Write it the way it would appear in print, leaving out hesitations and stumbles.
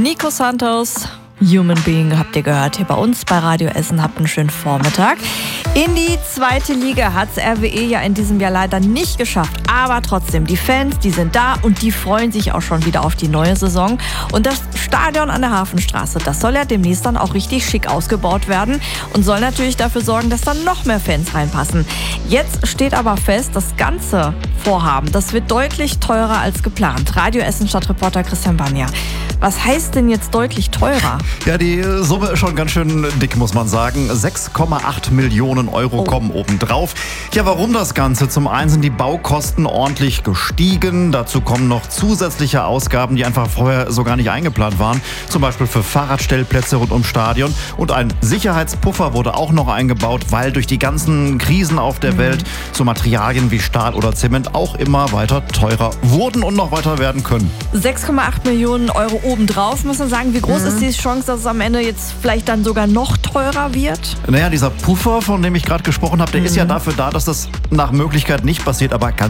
Nico Santos, Human Being, habt ihr gehört hier bei uns bei Radio Essen. Habt einen schönen Vormittag. In die zweite Liga hat es RWE ja in diesem Jahr leider nicht geschafft. Aber trotzdem, die Fans, die sind da und die freuen sich auch schon wieder auf die neue Saison. Und das Stadion an der Hafenstraße, das soll ja demnächst dann auch richtig schick ausgebaut werden und soll natürlich dafür sorgen, dass dann noch mehr Fans reinpassen. Jetzt steht aber fest, das ganze Vorhaben, das wird deutlich teurer als geplant. Radio Essen Stadtreporter Christian Banja. Was heißt denn jetzt deutlich teurer? Ja, die Summe ist schon ganz schön dick, muss man sagen. 6,8 Millionen Euro kommen obendrauf. Ja, warum das Ganze? Zum einen sind die Baukosten ordentlich gestiegen. Dazu kommen noch zusätzliche Ausgaben, die einfach vorher so gar nicht eingeplant waren. Zum Beispiel für Fahrradstellplätze rund ums Stadion. Und ein Sicherheitspuffer wurde auch noch eingebaut, weil durch die ganzen Krisen auf der Welt so Materialien wie Stahl oder Zement auch immer weiter teurer wurden und noch weiter werden können. 6,8 Millionen Euro obendrauf, muss man sagen. Wie groß ist die Chance, dass es am Ende jetzt vielleicht dann sogar noch teurer wird? Naja, dieser Puffer, von dem ich gerade gesprochen habe, der ist ja dafür da, dass das nach Möglichkeit nicht passiert, aber ganz